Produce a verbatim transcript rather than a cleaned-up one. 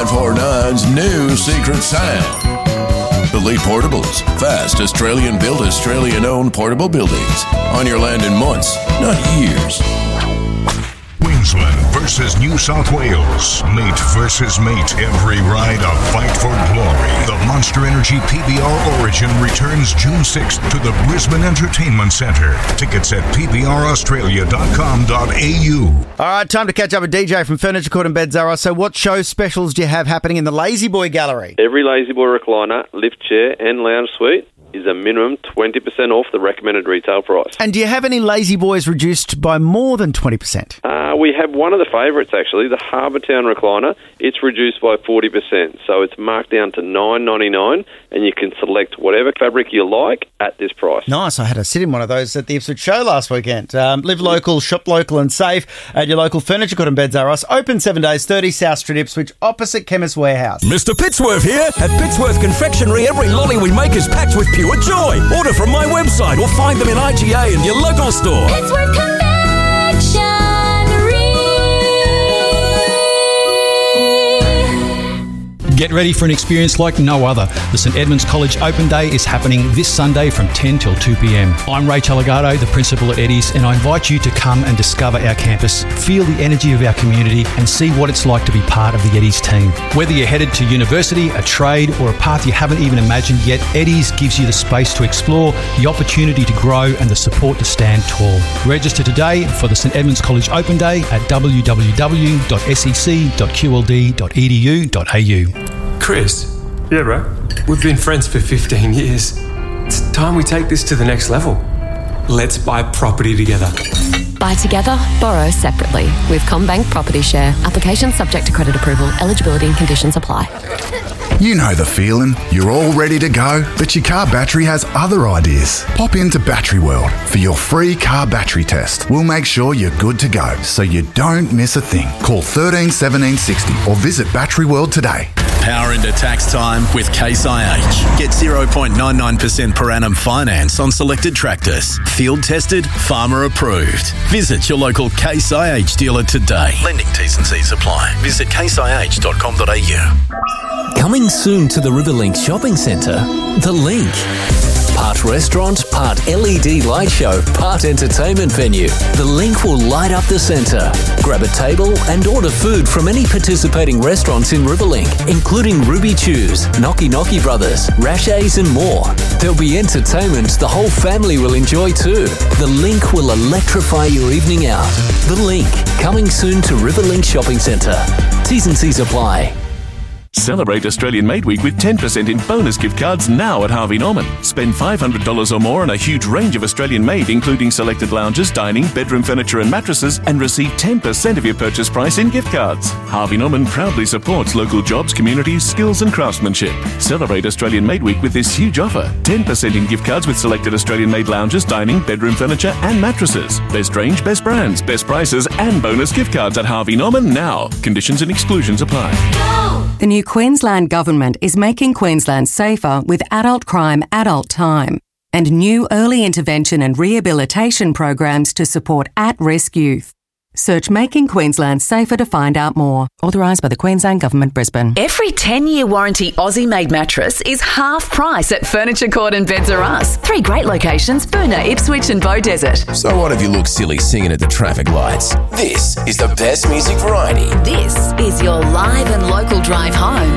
nine four nine's new secret sound. Elite Portables. Fast, Australian-built, Australian-owned portable buildings. On your land in months, not years. Queensland versus New South Wales. Mate versus mate. Every ride a fight for glory. The Monster Energy P B R Origin returns June sixth to the Brisbane Entertainment Centre. Tickets at p b r australia dot com dot a u. All right, time to catch up with D J from Furniture Court and Beds R Us. So what show specials do you have happening in the Lazy Boy Gallery? Every Lazy Boy recliner, lift chair and lounge suite is a minimum twenty percent off the recommended retail price. And do you have any Lazy Boys reduced by more than twenty percent? Uh, we have one of the favourites, actually, the Harbour Town recliner. It's reduced by forty percent, so it's marked down to nine ninety-nine, and you can select whatever fabric you like at this price. Nice. I had a sit in one of those at the Ipswich show last weekend. Um, live local, shop local and safe at your local Furniture Court and Beds R Us. Open seven days, thirty South Street, Ipswich, opposite Chemist Warehouse. Mister Pitsworth here. At Pitsworth Confectionery, every lolly we make is packed with pure joy. Order from my website or find them in I G A and your local store. Pitsworth Confectionery. Get ready for an experience like no other. The St Edmunds College Open Day is happening this Sunday from ten till two p m. I'm Ray Talagato, the principal at Eddie's, and I invite you to come and discover our campus, feel the energy of our community, and see what it's like to be part of the Eddie's team. Whether you're headed to university, a trade, or a path you haven't even imagined yet, Eddie's gives you the space to explore, the opportunity to grow, and the support to stand tall. Register today for the St Edmunds College Open Day at w w w dot s e c dot q l d dot e d u dot a u. Chris. Yeah, bro? We've been friends for fifteen years. It's time we take this to the next level. Let's buy property together. Buy together, borrow separately with CommBank Property Share. Application subject to credit approval. Eligibility and conditions apply. You know the feeling. You're all ready to go, but your car battery has other ideas. Pop into Battery World for your free car battery test. We'll make sure you're good to go, so you don't miss a thing. Call thirteen seventeen sixty or visit Battery World today. Power into tax time with Case I H. Get zero point nine nine percent per annum finance on selected tractors. Field tested, farmer approved. Visit your local Case I H dealer today. Lending T's and C's apply. Visit case i h dot com dot a u. Coming soon to the Riverlink Shopping Centre, The Link. Part restaurant, part L E D light show, part entertainment venue. The Link will light up the centre. Grab a table and order food from any participating restaurants in Riverlink, including Ruby Chews, Knocky Knocky Brothers, Rashays and more. There'll be entertainment the whole family will enjoy too. The Link will electrify your evening out. The Link, coming soon to Riverlink Shopping Centre. T's and C's apply. Celebrate Australian Made Week with ten percent in bonus gift cards now at Harvey Norman. Spend five hundred dollars or more on a huge range of Australian made, including selected lounges, dining, bedroom furniture and mattresses, and receive ten percent of your purchase price in gift cards. Harvey Norman proudly supports local jobs, communities, skills and craftsmanship. Celebrate Australian Made Week with this huge offer. ten percent in gift cards with selected Australian made lounges, dining, bedroom furniture and mattresses. Best range, best brands, best prices and bonus gift cards at Harvey Norman now. Conditions and exclusions apply. The new Queensland Government is making Queensland safer with Adult Crime Adult Time and new early intervention and rehabilitation programs to support at-risk youth. Search Making Queensland Safer to find out more. Authorised by the Queensland Government, Brisbane. Every ten-year warranty Aussie-made mattress is half price at Furniture Court and Beds R Us. Three great locations, Boonah, Ipswich and Beaudesert. So what if you look silly singing at the traffic lights? This is the best music variety. This is your live and local drive home.